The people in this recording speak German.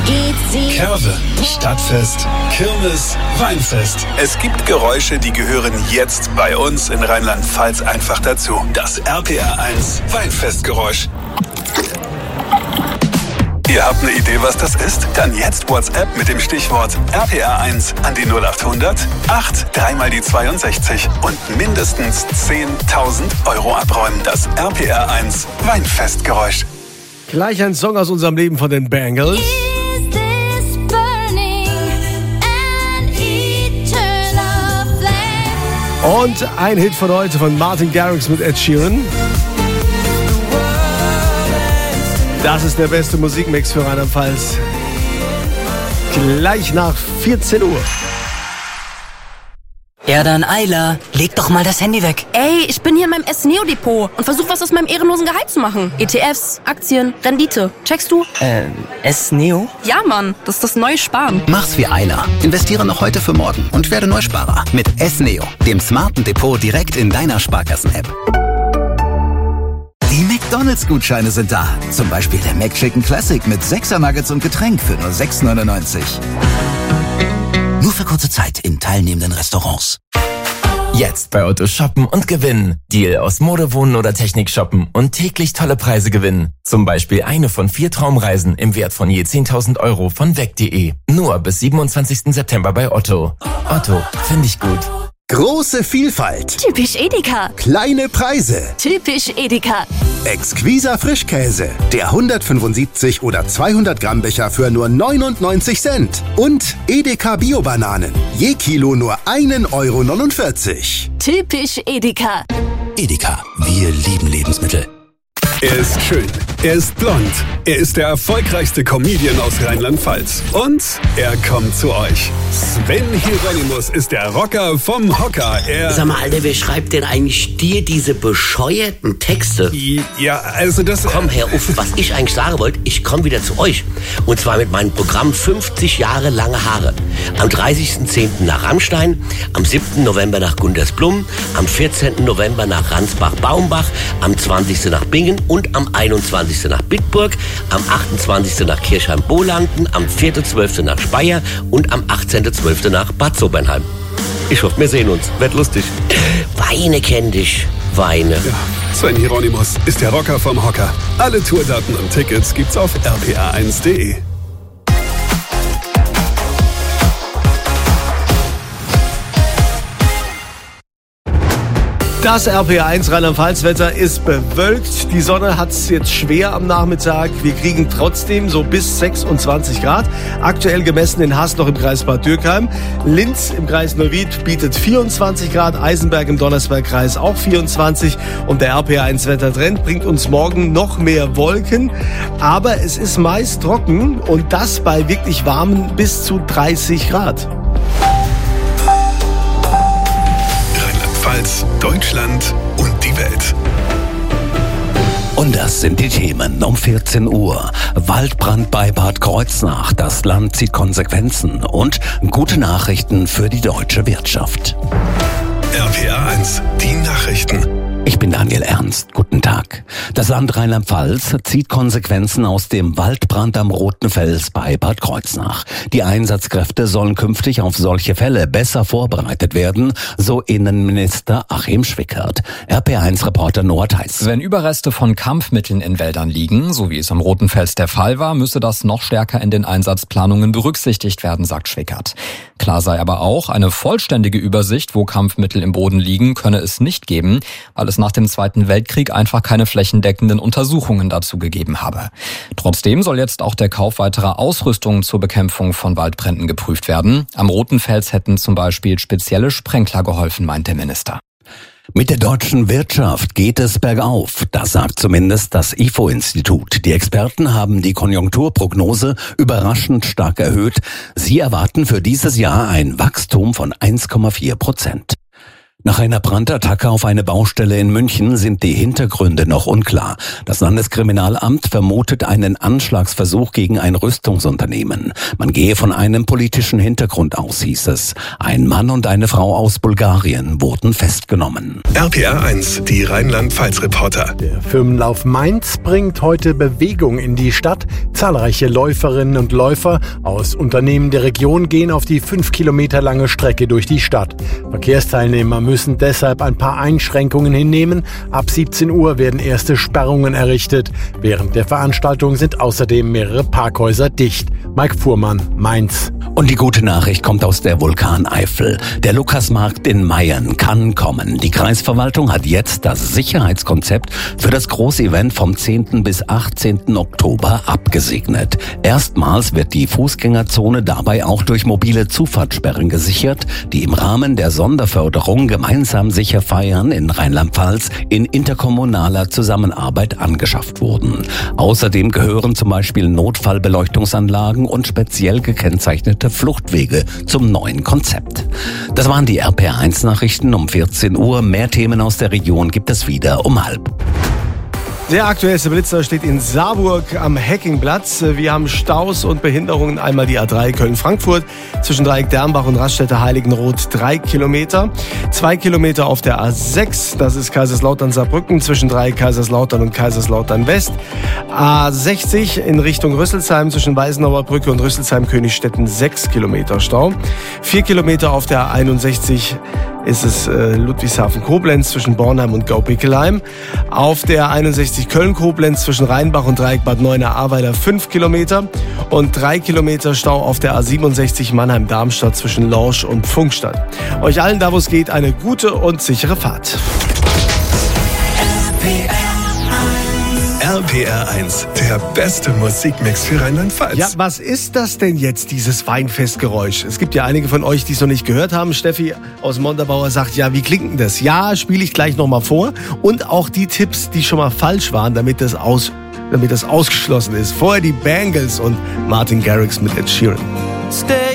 Curve, Stadtfest, Kirmes, Weinfest. Es gibt Geräusche, die gehören jetzt bei uns in Rheinland-Pfalz einfach dazu. Das RPR1 Weinfestgeräusch. Ihr habt eine Idee, was das ist? Dann jetzt WhatsApp mit dem Stichwort RPR1 an die 0800 8 3 mal die 62 und mindestens 10.000 Euro abräumen. Das RPR1 Weinfestgeräusch. Gleich ein Song aus unserem Leben von den Bangles. Und ein Hit von heute von Martin Garrix mit Ed Sheeran. Das ist der beste Musikmix für Rheinland-Pfalz. Gleich nach 14 Uhr. Ja dann, Ayla, leg doch mal das Handy weg. Ey, ich bin hier in meinem S-Neo-Depot und versuche was aus meinem ehrenlosen Gehalt zu machen. ETFs, Aktien, Rendite. Checkst du? S-Neo? Ja, Mann, das ist das neue Sparen. Mach's wie Ayla. Investiere noch heute für morgen und werde Neusparer mit S-Neo, dem smarten Depot direkt in deiner Sparkassen-App. Die McDonald's-Gutscheine sind da. Zum Beispiel der McChicken Classic mit 6er Nuggets und Getränk für nur 6,99. Nur für kurze Zeit in teilnehmenden Restaurants. Jetzt bei Otto shoppen und gewinnen. Deal aus Mode, Wohnen oder Technik shoppen und täglich tolle Preise gewinnen. Zum Beispiel eine von 4 Traumreisen im Wert von je 10.000 Euro von weg.de. Nur bis 27. September bei Otto. Otto, finde ich gut. Große Vielfalt. Typisch Edeka. Kleine Preise. Typisch Edeka. Exquiser Frischkäse. Der 175 oder 200 Gramm Becher für nur 99 Cent. Und Edeka Bio-Bananen. Je Kilo nur 1,49 Euro. Typisch Edeka. Edeka, wir lieben Lebensmittel. Er ist schön, er ist blond, er ist der erfolgreichste Comedian aus Rheinland-Pfalz. Und er kommt zu euch. Sven Hieronymus ist der Rocker vom Hocker. Sag mal, Alter, wer schreibt denn eigentlich dir diese bescheuerten Texte? Ja, also das... Komm, Herr Uff, was ich eigentlich sagen wollte, ich komme wieder zu euch. Und zwar mit meinem Programm 50 Jahre lange Haare. Am 30.10. nach Rammstein, am 7. November nach Gundersblum, am 14. November nach Ransbach-Baumbach, am 20. nach Bingen und am 21. nach Bitburg, am 28. nach Kirchheim-Bolanden, am 4.12. nach Speyer und am 18.12. nach Bad Sobernheim. Ich hoffe, wir sehen uns. Wird lustig. Weine kenn dich. Weine. Ja, Sven Hieronymus ist der Rocker vom Hocker. Alle Tourdaten und Tickets gibt's auf rpa1.de. Das RPR1 Rheinland-Pfalz-Wetter ist bewölkt. Die Sonne hat es jetzt schwer am Nachmittag. Wir kriegen trotzdem so bis 26 Grad. Aktuell gemessen in Hasloch im Kreis Bad Dürkheim. Linz im Kreis Neuwied bietet 24 Grad. Eisenberg im Donnersbergkreis auch 24. Und der RPR1-Wettertrend bringt uns morgen noch mehr Wolken. Aber es ist meist trocken und das bei wirklich warmen bis zu 30 Grad. Deutschland und die Welt. Und das sind die Themen um 14 Uhr. Waldbrand bei Bad Kreuznach. Das Land zieht Konsequenzen. Und gute Nachrichten für die deutsche Wirtschaft. RPR1, die Nachrichten. Ich bin Daniel Ernst. Guten Tag. Das Land Rheinland-Pfalz zieht Konsequenzen aus dem Waldbrand am Roten Fels bei Bad Kreuznach. Die Einsatzkräfte sollen künftig auf solche Fälle besser vorbereitet werden, so Innenminister Achim Schwickert. RPR1-Reporter Noah Theis. Wenn Überreste von Kampfmitteln in Wäldern liegen, so wie es am Roten Fels der Fall war, müsse das noch stärker in den Einsatzplanungen berücksichtigt werden, sagt Schwickert. Klar sei aber auch, eine vollständige Übersicht, wo Kampfmittel im Boden liegen, könne es nicht geben, weil es nach dem Zweiten Weltkrieg einfach keine flächendeckenden Untersuchungen dazu gegeben habe. Trotzdem soll jetzt auch der Kauf weiterer Ausrüstungen zur Bekämpfung von Waldbränden geprüft werden. Am Roten Fels hätten zum Beispiel spezielle Sprenkler geholfen, meint der Minister. Mit der deutschen Wirtschaft geht es bergauf, das sagt zumindest das IFO-Institut. Die Experten haben die Konjunkturprognose überraschend stark erhöht. Sie erwarten für dieses Jahr ein Wachstum von 1,4%. Nach einer Brandattacke auf eine Baustelle in München sind die Hintergründe noch unklar. Das Landeskriminalamt vermutet einen Anschlagsversuch gegen ein Rüstungsunternehmen. Man gehe von einem politischen Hintergrund aus, hieß es. Ein Mann und eine Frau aus Bulgarien wurden festgenommen. RPR 1, die Rheinland-Pfalz-Reporter. Der Firmenlauf Mainz bringt heute Bewegung in die Stadt. Zahlreiche Läuferinnen und Läufer aus Unternehmen der Region gehen auf die 5 Kilometer lange Strecke durch die Stadt. Verkehrsteilnehmer müssen deshalb ein paar Einschränkungen hinnehmen. Ab 17 Uhr werden erste Sperrungen errichtet. Während der Veranstaltung sind außerdem mehrere Parkhäuser dicht. Mike Fuhrmann, Mainz. Und die gute Nachricht kommt aus der Vulkaneifel. Der Lukasmarkt in Mayern kann kommen. Die Kreisverwaltung hat jetzt das Sicherheitskonzept für das Großevent vom 10. bis 18. Oktober abgesegnet. Erstmals wird die Fußgängerzone dabei auch durch mobile Zufahrtssperren gesichert, die im Rahmen der Sonderförderung Gemeinsam sicher feiern in Rheinland-Pfalz in interkommunaler Zusammenarbeit angeschafft wurden. Außerdem gehören zum Beispiel Notfallbeleuchtungsanlagen und speziell gekennzeichnete Fluchtwege zum neuen Konzept. Das waren die RPR1-Nachrichten um 14 Uhr. Mehr Themen aus der Region gibt es wieder um 12:30. Der aktuellste Blitzer steht in Saarburg am Heckingplatz. Wir haben Staus und Behinderungen. Einmal die A3 Köln-Frankfurt zwischen Dreieck-Dermbach und Raststätte Heiligenroth 3 Kilometer. 2 Kilometer auf der A6, das ist Kaiserslautern-Saarbrücken zwischen Dreieck Kaiserslautern und Kaiserslautern-West. A60 in Richtung Rüsselsheim zwischen Weißenauer Brücke und Rüsselsheim-Königstetten 6 Kilometer Stau. 4 Kilometer auf der A61 ist es Ludwigshafen-Koblenz zwischen Bornheim und Gau-Pickelheim. Auf der 61 Köln-Koblenz zwischen Rheinbach und Dreieck Bad Neuenahr-Ahrweiler 5 Kilometer und 3 Kilometer Stau auf der A67 Mannheim-Darmstadt zwischen Lorsch und Pfungstadt. Euch allen, da wo es geht, eine gute und sichere Fahrt. RPR 1, der beste Musikmix für Rheinland-Pfalz. Ja, was ist das denn jetzt, dieses Weinfestgeräusch? Es gibt ja einige von euch, die es noch nicht gehört haben. Steffi aus Montabaur sagt, ja, wie klingt denn das? Ja, spiele ich gleich nochmal vor. Und auch die Tipps, die schon mal falsch waren, damit das ausgeschlossen ist. Vorher die Bangles und Martin Garrix mit Ed Sheeran. Stay